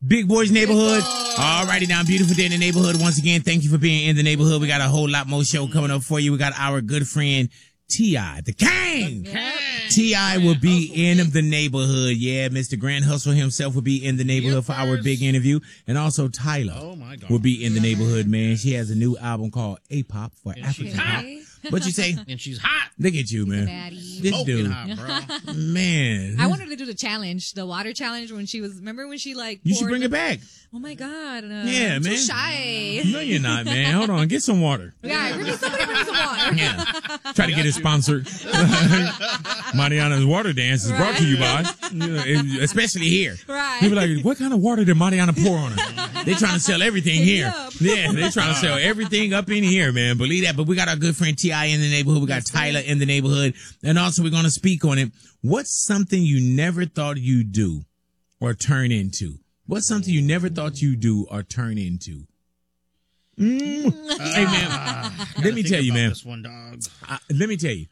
Big Boys Neighborhood. All righty now, beautiful day in the neighborhood. Once again, thank you for being in the neighborhood. We got a whole lot more show coming up for you. We got our good friend T.I., the King. T.I. will be in the neighborhood. Yeah, Mr. Grand Hustle himself will be in the neighborhood for our big interview. And also Tyler will be in the neighborhood, man. She has a new album called A-Pop for African Pop. What you say? And she's hot. Look at you, man. This dude. Hot, bro. Man. I wanted to do the challenge, the water challenge when she was, remember when she like You should bring it back. Oh my God. Yeah, I'm man. too shy. No, you're not, man. Hold on. Get some water. Yeah, somebody bring some water. Yeah. Try to get it sponsored. Mariana's Water Dance is brought to you by, especially here. Right. People are like, what kind of water did Mariana pour on her? They trying to sell everything here. Yeah, they trying to sell everything up in here, man. Believe that. But we got our good friend T.I. in the neighborhood. We got Tyler in the neighborhood. And also we're going to speak on it. What's something you never thought you'd do or turn into? What's something you never thought you'd do or turn into? Hey, man, let me tell you, man. This one, dog. Let me tell you.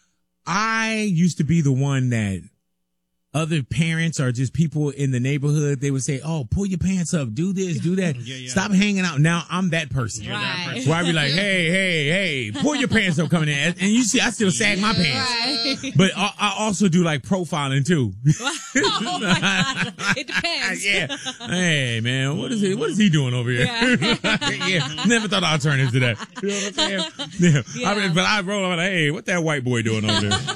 I used to be the one that other parents or just people in the neighborhood, they would say, oh, pull your pants up, do this, do that. Stop hanging out. Now I'm that person. Right. So I be like, hey, pull your pants up coming in. And you see, I still sag my pants. Right. But I also do like profiling too. Oh my God. It depends. Yeah. Hey, man, what is he doing over here? Yeah. Never thought I'd turn into that. You know what I'm saying? Yeah. But I roll like, hey, what that white boy doing over there?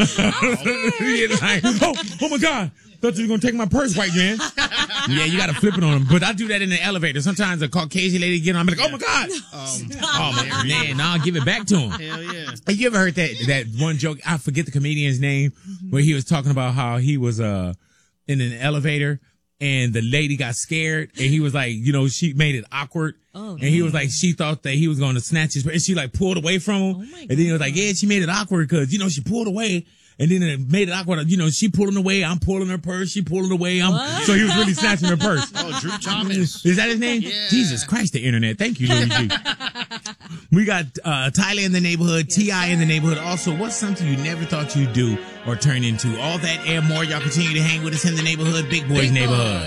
Like, oh my God. Thought you were going to take my purse, white man. Yeah, you got to flip it on him. But I do that in the elevator. Sometimes a Caucasian lady get on, I'm like, oh my God. Oh man, now I'll give it back to him. Hell yeah. Have you ever heard that one joke? I forget the comedian's name, where he was talking about how he was in an elevator and the lady got scared and he was like, she made it awkward. Oh, and he was like, she thought that he was going to snatch his purse and she like pulled away from him. Oh my and then he was like, yeah, she made it awkward because, she pulled away. And then it made it awkward. She pulling away. I'm pulling her purse. She pulling away. So he was really snatching her purse. Oh, Drew Thomas. Is that his name? Yeah. Jesus Christ, the internet. Thank you, Louis G. We got Tyler in the neighborhood, T.I. in the neighborhood. Also, what's something you never thought you'd do or turn into? All that and more. Y'all continue to hang with us in the neighborhood. Big Boys Neighborhood.